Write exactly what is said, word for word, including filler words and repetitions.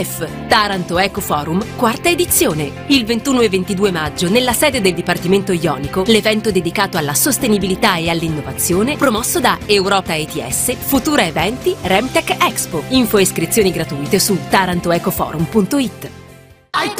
F. Taranto Eco Forum, quarta edizione. Il ventuno e ventidue maggio, nella sede del Dipartimento Ionico, l'evento dedicato alla sostenibilità e all'innovazione, promosso da Europa E T S, Futura Eventi, Remtech Expo. Info e iscrizioni gratuite su taranto ecoforum punto it.